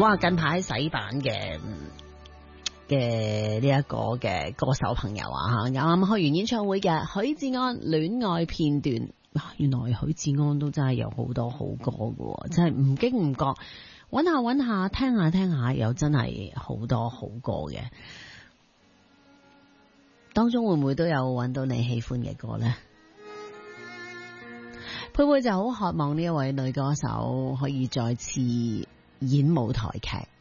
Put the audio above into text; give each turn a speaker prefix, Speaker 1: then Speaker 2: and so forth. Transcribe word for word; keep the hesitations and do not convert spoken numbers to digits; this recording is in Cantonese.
Speaker 1: 哇！近排洗版嘅嘅呢一個嘅歌手朋友啊，啱啱開完演唱會嘅許志安戀愛片段，原來許志安都真係有好多好歌㗎，真係唔經唔覺揾下揾下聽下聽下，又真係好多好歌嘅。當中會唔會都有揾到你喜歡嘅歌呢？佩佩就好渴望呢一位女歌手可以再次演舞台劇。